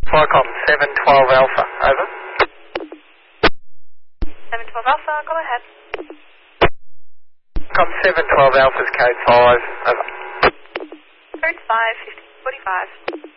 Flycom 712 Alpha, over. 712 Alpha, go ahead. Com 712 Alpha's code 5, over. Code 5, 5045.